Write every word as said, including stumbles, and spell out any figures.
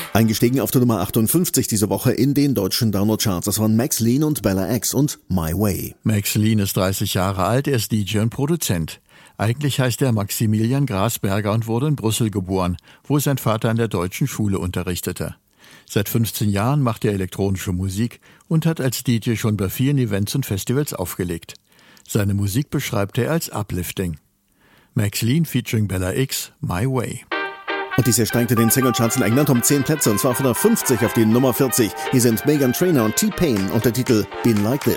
Eingestiegen auf der Nummer achtundfünfzig diese Woche in den deutschen Download-Charts. Das waren Max Lean und Bella X und My Way. Max Lean ist dreißig Jahre alt, er ist D J und Produzent. Eigentlich heißt er Maximilian Grasberger und wurde in Brüssel geboren, wo sein Vater an der deutschen Schule unterrichtete. Seit fünfzehn Jahren macht er elektronische Musik und hat als D J schon bei vielen Events und Festivals aufgelegt. Seine Musik beschreibt er als Uplifting. Max Lean featuring Bella X, My Way. Und dies hier steigte den Singlecharts in England um zehn Plätze, und zwar von der fünfzig auf die Nummer vierzig. Hier sind Meghan Trainor und T-Pain und der Titel Been Like This.